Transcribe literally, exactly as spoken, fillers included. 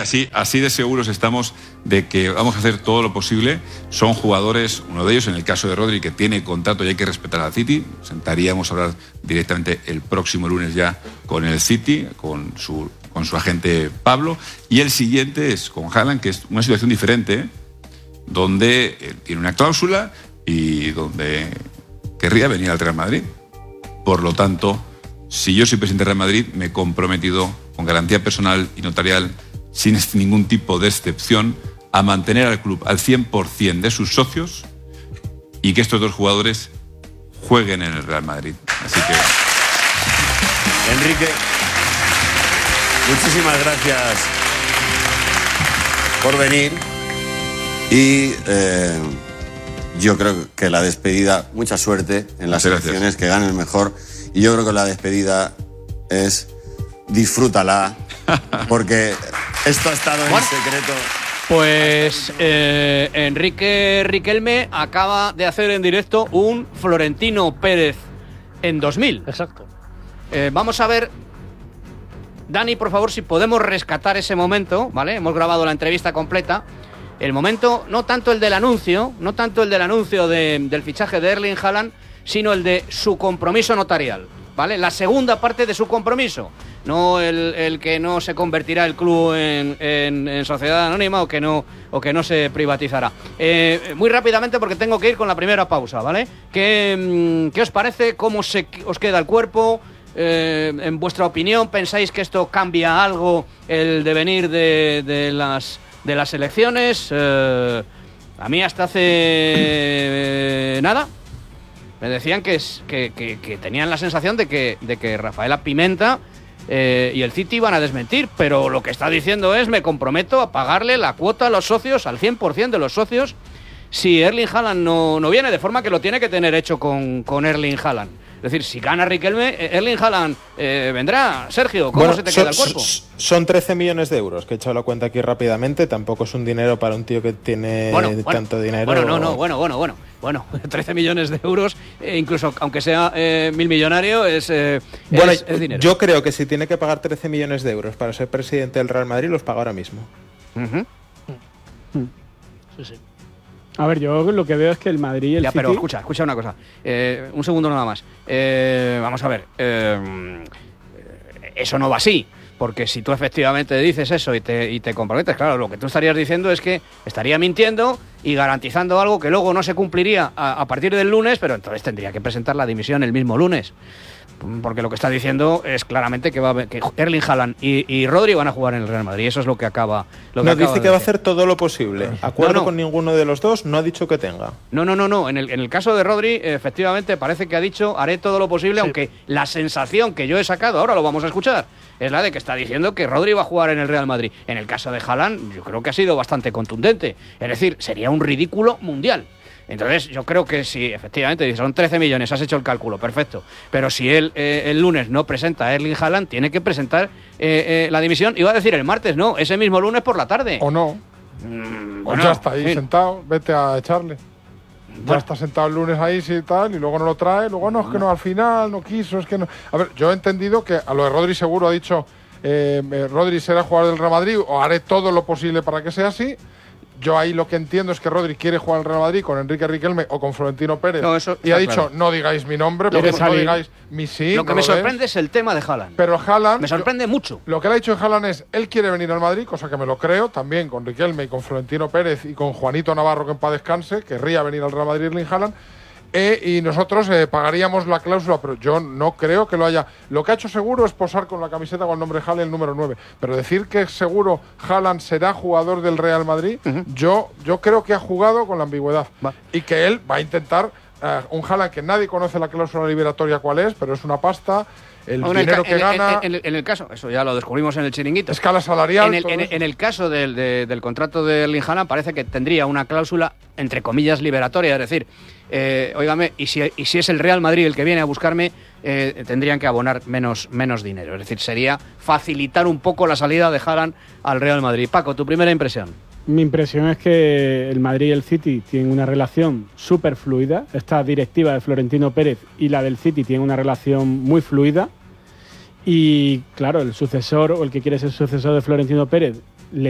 así, así de seguros estamos de que vamos a hacer todo lo posible. Son jugadores, uno de ellos, en el caso de Rodri, que tiene contrato y hay que respetar al City. Sentaríamos a hablar directamente el próximo lunes ya con el City, con su, con su agente Pablo. Y el siguiente es con Haaland, que es una situación diferente, ¿eh? Donde él tiene una cláusula y donde querría venir al Real Madrid. Por lo tanto, si yo soy presidente del Real Madrid, me he comprometido con garantía personal y notarial, sin ningún tipo de excepción, a mantener al club al cien por ciento de sus socios y que estos dos jugadores jueguen en el Real Madrid. Así que... Enrique, muchísimas gracias por venir y eh, yo creo que la despedida, mucha suerte en las elecciones, que gane el mejor, y yo creo que la despedida es disfrútala, porque esto ha estado en secreto. Pues eh, Enrique Riquelme acaba de hacer en directo un Florentino Pérez en dos mil. Exacto. Eh, vamos a ver, Dani, por favor, si podemos rescatar ese momento, ¿vale? Hemos grabado la entrevista completa. El momento, no tanto el del anuncio, no tanto el del anuncio de, del fichaje de Erling Haaland, sino el de su compromiso notarial, ¿vale? La segunda parte de su compromiso. No el, el que no se convertirá el club en, en, en sociedad anónima o que no, o que no se privatizará. Eh, muy rápidamente, porque tengo que ir con la primera pausa, ¿vale? ¿Qué, qué os parece? ¿Cómo se, os queda el cuerpo? Eh, en vuestra opinión, ¿pensáis que esto cambia algo el devenir de, de, las, de las elecciones? Eh, a mí hasta hace eh, nada me decían que, que, que, que tenían la sensación de que, de que Rafaela Pimenta Eh, y el City van a desmentir, pero lo que está diciendo es: me comprometo a pagarle la cuota a los socios, al cien por ciento de los socios, si Erling Haaland no, no viene, de forma que lo tiene que tener hecho con, con Erling Haaland. Es decir, si gana Riquelme, Erling Haaland eh, vendrá. Sergio, ¿cómo bueno, se te son, queda el cuerpo? Son trece millones de euros, que he echado la cuenta aquí rápidamente. Tampoco es un dinero para un tío que tiene bueno, bueno, tanto dinero. Bueno, no, no, bueno, bueno, bueno. Bueno, trece millones de euros, eh, incluso aunque sea eh, mil millonario, es, eh, bueno, es, es dinero. Yo creo que si tiene que pagar trece millones de euros para ser presidente del Real Madrid, los paga ahora mismo. Uh-huh. Sí, sí. A ver, yo lo que veo es que el Madrid y el ya, City... pero escucha, escucha una cosa. Eh, un segundo nada más. Eh, vamos a ver. Eh, eso no va así. Porque si tú efectivamente dices eso y te, y te comprometes, claro, lo que tú estarías diciendo es que estaría mintiendo y garantizando algo que luego no se cumpliría a, a partir del lunes, pero entonces tendría que presentar la dimisión el mismo lunes. Porque lo que está diciendo es claramente que va a, que Erling Haaland y, y Rodri van a jugar en el Real Madrid. Eso es lo que acaba. Lo que no, acaba dice de que va a decir. hacer todo lo posible. Acuerdo no, no. con ninguno de los dos, no ha dicho que tenga. No, no, no, no. En el, en el caso de Rodri, efectivamente, parece que ha dicho haré todo lo posible, sí. Aunque la sensación que yo he sacado, ahora lo vamos a escuchar, es la de que está diciendo que Rodri va a jugar en el Real Madrid. En el caso de Haaland, yo creo que ha sido bastante contundente. Es decir, sería un ridículo mundial. Entonces, yo creo que si efectivamente son trece millones, has hecho el cálculo, perfecto. Pero si él eh, el lunes no presenta a Erling Haaland, tiene que presentar eh, eh, la dimisión. Iba a decir el martes, no, ese mismo lunes por la tarde. O no. Mm, pues bueno, ya está ahí sí. sentado, vete a echarle. Bueno. Ya está sentado el lunes ahí y tal, y luego no lo trae. Luego no, es que no, al final no quiso, es que no. A ver, yo he entendido que a lo de Rodri seguro ha dicho eh, eh, Rodri será jugador del Real Madrid o haré todo lo posible para que sea así. Yo ahí lo que entiendo es que Rodri quiere jugar al Real Madrid con Enrique Riquelme o con Florentino Pérez. No, eso y ha está dicho, claro. no digáis mi nombre, porque no digáis mi sí. Lo que no me lo sorprende es. es el tema de Haaland. Pero Haaland... Me sorprende yo, mucho. Lo que le ha dicho Haaland es, él quiere venir al Madrid, cosa que me lo creo, también con Riquelme y con Florentino Pérez y con Juanito Navarro, que en paz descanse, querría venir al Real Madrid Erling Haaland. Eh, y nosotros eh, pagaríamos la cláusula, pero yo no creo que lo haya. Lo que ha hecho seguro es posar con la camiseta con el nombre de Haaland, el número nueve. Pero decir que seguro Haaland será jugador del Real Madrid, uh-huh. yo, yo creo que ha jugado con la ambigüedad. Va. Y que él va a intentar uh, un Haaland que nadie conoce la cláusula liberatoria cuál es, pero es una pasta. El no, dinero el que en, gana. En, en, en el caso, eso ya lo descubrimos en el chiringuito. Escala salarial. En el, en, en el caso del, de, del contrato de Erling Haaland, parece que tendría una cláusula, entre comillas, liberatoria. Es decir, eh, óigame, y si, y si es el Real Madrid el que viene a buscarme, eh, tendrían que abonar menos, menos dinero. Es decir, sería facilitar un poco la salida de Haaland al Real Madrid. Paco, tu primera impresión. Mi impresión es que el Madrid y el City tienen una relación súper fluida. Esta directiva de Florentino Pérez y la del City tienen una relación muy fluida. Y claro, el sucesor o el que quiere ser sucesor de Florentino Pérez